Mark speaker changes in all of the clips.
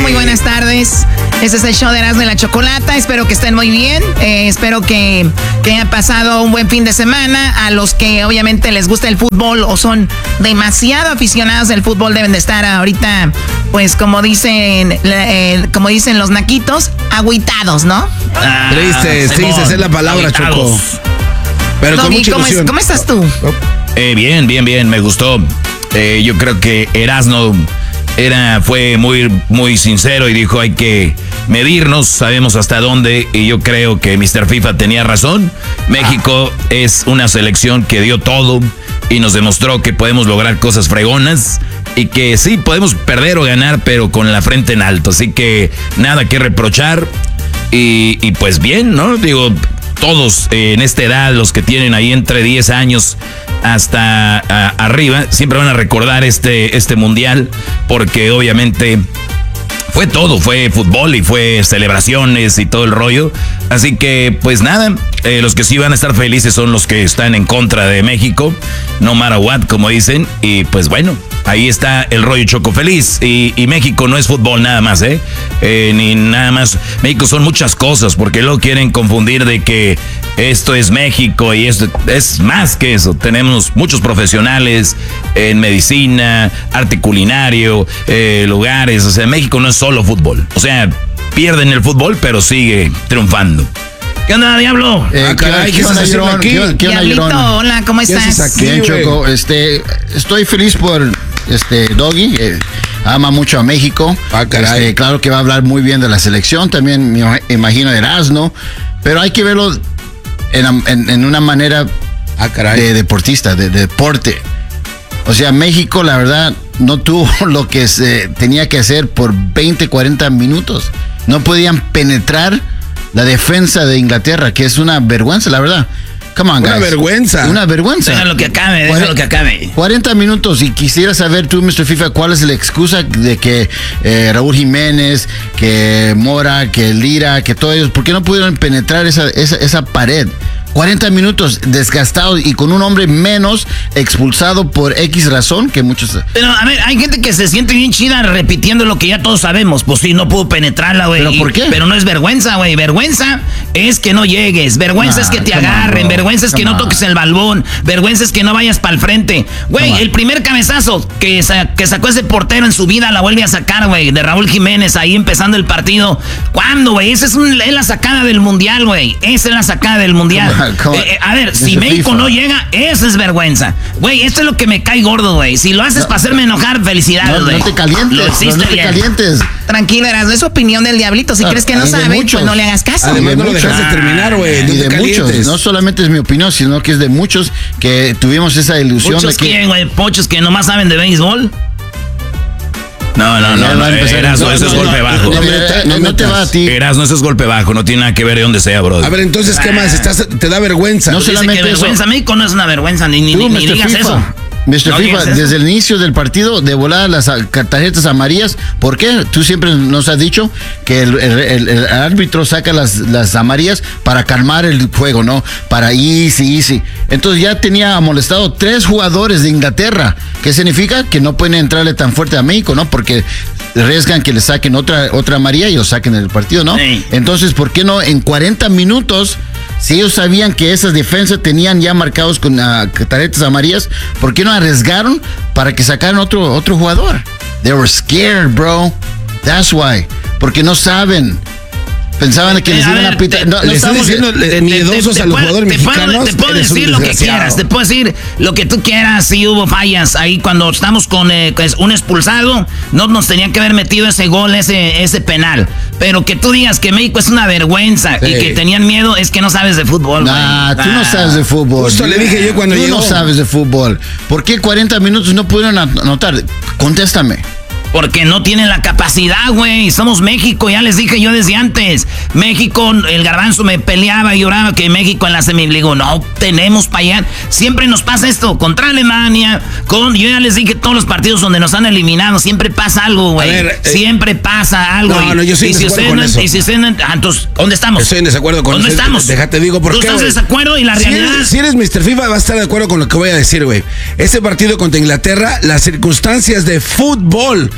Speaker 1: Muy buenas tardes. Este es el show de Erasmo y la Chocolata. Espero que estén muy bien. Espero que hayan pasado un buen fin de semana. A los que obviamente les gusta el fútbol o son demasiado aficionados al fútbol deben de estar ahorita, pues como dicen los naquitos, agüitados, ¿no?
Speaker 2: Tristes, esa es la palabra, agüitados. Choco. Pero con mucha ilusión.
Speaker 1: ¿Cómo estás tú?
Speaker 3: Bien, me gustó. Yo creo que Erasmo fue muy sincero y dijo hay que medirnos, sabemos hasta dónde, y yo creo que Mr. FIFA tenía razón. México es una selección que dio todo y nos demostró que podemos lograr cosas fregonas y que sí, podemos perder o ganar, pero con la frente en alto, así que nada que reprochar y pues bien, ¿no? Digo, todos en esta edad, los que tienen ahí entre 10 años hasta arriba, siempre van a recordar este mundial, porque obviamente fue todo, fue fútbol y fue celebraciones y todo el rollo. Así que pues nada, los que sí van a estar felices son los que están en contra de México, no matter what, como dicen. Y pues bueno, ahí está el rollo, Choco, feliz. Y México no es fútbol nada más, ni nada más. México son muchas cosas, porque luego quieren confundir de que esto es México y esto es más que eso. Tenemos muchos profesionales en medicina, arte culinario, lugares. O sea, México no es solo fútbol. O sea, pierden el fútbol, pero sigue triunfando. ¿Qué onda, Diablo?
Speaker 2: ¿Qué onda, Jerón?
Speaker 1: Diablito, hola, ¿cómo estás?
Speaker 2: Aquí,
Speaker 4: bien, Choco. Estoy feliz por Doggy. Ama mucho a México. Claro que va a hablar muy bien de la selección. También me imagino Erasmo. Pero hay que verlo en una manera de deportista, de deporte. O sea, México, la verdad, no tuvo lo que se tenía que hacer por 20, 40 minutos. No podían penetrar la defensa de Inglaterra, que es una vergüenza, la verdad. Come on, guys. Una vergüenza.
Speaker 3: Déjalo que acabe.
Speaker 4: 40 minutos, y quisiera saber tú, Mr. FIFA, cuál es la excusa de que Raúl Jiménez, que Mora, que Lira, que todos ellos, ¿por qué no pudieron penetrar esa pared? 40 minutos desgastados y con un hombre menos expulsado por X razón que muchos.
Speaker 3: Pero, a ver, hay gente que se siente bien chida repitiendo lo que ya todos sabemos. Pues sí, no pudo penetrarla, güey.
Speaker 4: ¿Pero por qué?
Speaker 3: Pero no es vergüenza, güey. Vergüenza es que no llegues. Vergüenza es que te agarren. Vergüenza es que no toques el balón. Vergüenza es que no vayas para el frente. Güey, el primer cabezazo que sacó ese portero en su vida la vuelve a sacar, güey. De Raúl Jiménez ahí empezando el partido. ¿Cuándo, güey? Esa es la sacada del mundial, güey. Esa es la sacada del mundial. A ver, si México no llega, eso es vergüenza. Güey, esto es lo que me cae gordo, güey. Si lo haces para hacerme enojar, felicidades, güey.
Speaker 4: No te calientes.
Speaker 1: Tranquilo, Erasmo, es opinión del Diablito. Si crees que no sabe, pues no le hagas caso.
Speaker 2: Además, no lo dejaste terminar, güey.
Speaker 4: Y de muchos, no solamente es mi opinión, sino que es de muchos que tuvimos esa ilusión.
Speaker 3: ¿Muchos
Speaker 4: de que
Speaker 3: quién, güey? ¿Pochos que nomás saben de béisbol? No, Erasmo, eso es golpe bajo.
Speaker 4: No te va a ti.
Speaker 3: Erasmo, eso es golpe bajo, no tiene nada que ver de donde sea, bro.
Speaker 2: A ver, entonces, ¿qué más? ¿Te da vergüenza?
Speaker 4: No solamente
Speaker 3: que vergüenza, México no es una vergüenza, ni digas eso.
Speaker 4: Mr. FIFA, desde el inicio del partido, de volada las tarjetas amarillas. ¿Por qué? Tú siempre nos has dicho que el árbitro saca las amarillas para calmar el juego, ¿no? Para easy. Entonces ya tenía amonestado 3 jugadores de Inglaterra. ¿Qué significa? Que no pueden entrarle tan fuerte a México, ¿no? Porque arriesgan que le saquen otra amarilla y lo saquen del partido, ¿no? Sí. Entonces, ¿por qué no en 40 minutos? Si ellos sabían que esas defensas tenían ya marcados con tarjetas amarillas, ¿por qué no arriesgaron para que sacaran otro jugador? They were scared, bro. That's why. Porque no saben. Pensaban que les iban a pitar. No
Speaker 2: estamos diciendo miedosos a los jugadores mexicanos.
Speaker 3: Te puedo decir lo que quieras. Te puedo decir lo que tú quieras. Sí hubo fallas. Ahí cuando estamos con un expulsado, no nos tenían que haber metido ese gol, ese penal. Pero que tú digas que México es una vergüenza y que tenían miedo, es que no sabes de fútbol.
Speaker 4: Tú no sabes de fútbol.
Speaker 2: Justo le dije yo cuando llegó.
Speaker 4: Tú no sabes de fútbol. ¿Por qué 40 minutos no pudieron anotar? Contéstame.
Speaker 3: Porque no tienen la capacidad, güey. Somos México, ya les dije yo desde antes. México, el Garbanzo me peleaba y lloraba que México en la semi. Le digo, no tenemos para allá. Siempre nos pasa esto. Contra Alemania, yo ya les dije todos los partidos donde nos han eliminado. Siempre pasa algo, güey. Siempre pasa algo.
Speaker 2: No, yo estoy en desacuerdo con eso.
Speaker 3: Entonces, ¿dónde estamos?
Speaker 2: Estoy en desacuerdo con eso.
Speaker 3: ¿Dónde estamos?
Speaker 2: Déjate digo por qué.
Speaker 3: ¿Tú estás en desacuerdo y la realidad?
Speaker 2: Si eres Mr. FIFA, vas a estar de acuerdo con lo que voy a decir, güey. Ese partido contra Inglaterra, las circunstancias de fútbol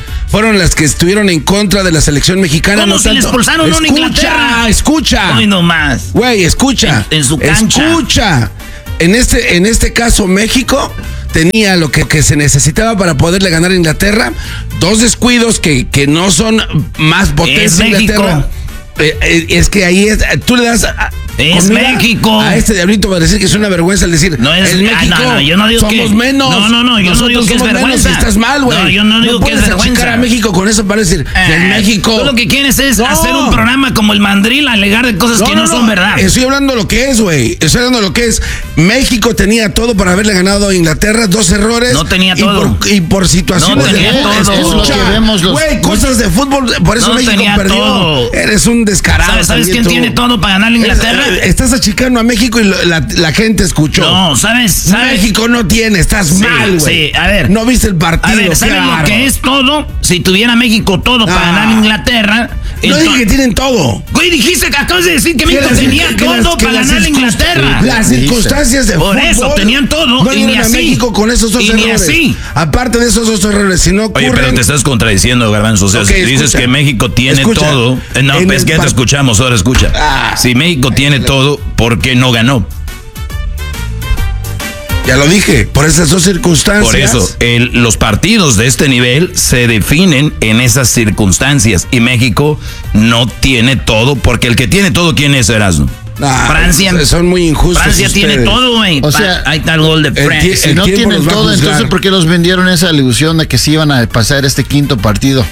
Speaker 2: fueron las que estuvieron en contra de la selección mexicana.
Speaker 5: ¿Cómo si le expulsaron uno en Inglaterra?
Speaker 2: Escucha.
Speaker 5: Hoy nomás.
Speaker 2: Güey, escucha.
Speaker 5: En su cancha.
Speaker 2: Escucha. En este caso, México tenía lo que se necesitaba para poderle ganar a Inglaterra. 2 descuidos que no son más potencia
Speaker 5: Es
Speaker 2: Inglaterra. Es que ahí tú le das
Speaker 5: es México.
Speaker 2: A este diablito va a decir que es una vergüenza el decir
Speaker 5: no es
Speaker 2: México.
Speaker 5: No, yo no digo
Speaker 2: somos menos.
Speaker 5: No, yo no digo que es vergüenza.
Speaker 2: Menos, estás mal, güey.
Speaker 5: No, yo no digo que es vergüenza.
Speaker 2: A México con eso para decir que en México.
Speaker 5: Tú lo que quieres es hacer un programa como el Mandril, alegar de cosas que no son verdad.
Speaker 2: Estoy hablando de lo que es, güey. Estoy hablando de lo que es. México tenía todo para haberle ganado a Inglaterra, 2 errores.
Speaker 5: No tenía todo.
Speaker 2: Y por situaciones
Speaker 5: no tenía
Speaker 2: de
Speaker 5: todo.
Speaker 4: Es lo que vemos
Speaker 2: güey, cosas de fútbol. Por eso
Speaker 5: no
Speaker 2: México perdió.
Speaker 5: Todo.
Speaker 2: Eres un descarado.
Speaker 5: ¿Sabes quién tiene todo para ganar a Inglaterra?
Speaker 2: Estás achicando a México y la gente escuchó.
Speaker 5: No, ¿sabes?
Speaker 2: México no tiene, estás mal, güey.
Speaker 5: Sí, a ver.
Speaker 2: No viste el partido.
Speaker 5: A ver, ¿sabes lo que es todo? Si tuviera México todo para ganar a Inglaterra.
Speaker 2: No dije que tienen todo.
Speaker 5: Güey, dijiste que acabas de decir que México tenía todo para ganar a Inglaterra.
Speaker 2: Las circunstancias de fútbol.
Speaker 5: Por eso, tenían todo.
Speaker 2: No
Speaker 5: y ni
Speaker 2: a
Speaker 5: así.
Speaker 2: México con esos 2 errores.
Speaker 5: Ni así.
Speaker 2: Aparte de esos 2 errores, si no ocurren...
Speaker 3: Oye, pero te estás contradiciendo, Garbanzo. O sea, si dices que México tiene todo... No, pues que te escuchamos, ahora escucha. Si México tiene todo, ¿por qué no ganó?
Speaker 2: Ya lo dije, por esas 2 circunstancias.
Speaker 3: Por eso, los partidos de este nivel se definen en esas circunstancias. Y México no tiene todo, porque el que tiene todo, ¿quién es, Erasmo?
Speaker 5: Francia.
Speaker 2: Son muy injustos.
Speaker 5: Francia
Speaker 2: ustedes.
Speaker 5: tiene todo, güey.
Speaker 4: O sea,
Speaker 5: ahí está el gol de Francia.
Speaker 4: Si no tienen todo, entonces ¿por qué los vendieron esa ilusión de que sí iban a pasar este 5º partido?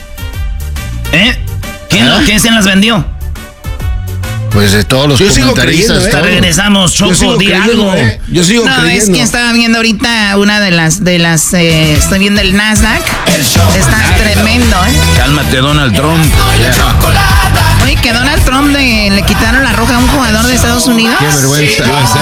Speaker 5: ¿Quién se las vendió?
Speaker 4: Pues de todos los comentaristas.
Speaker 5: Regresamos, Choco, di algo.
Speaker 2: Yo sigo creyendo.
Speaker 1: Es que estaba viendo ahorita una de las estoy viendo el Nasdaq. Está tremendo,
Speaker 3: Cálmate, Donald Trump.
Speaker 1: Oye, que Donald Trump le quitaron la roja a un jugador de Estados Unidos.
Speaker 4: Qué vergüenza.